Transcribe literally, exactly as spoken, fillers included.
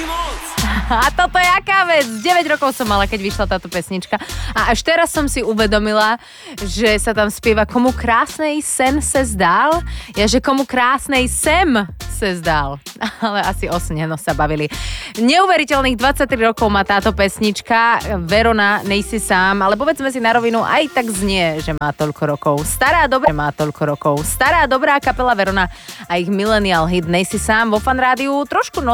A toto je aká vec? deväť rokov som mala, keď vyšla táto pesnička. A až teraz som si uvedomila, že sa tam spieva komu krásnej sen se zdál. Ja, že komu krásnej sem se zdál. Ale asi o sne, no sa bavili. Neuveriteľných dvadsaťtri rokov má táto pesnička. Verona, nejsi sám. Ale povedzme si na rovinu, aj tak znie, že má toľko rokov. Stará dobrá, má toľko rokov. Stará dobrá kapela Verona a ich millennial hit Nejsi sám vo Fan Rádiu trošku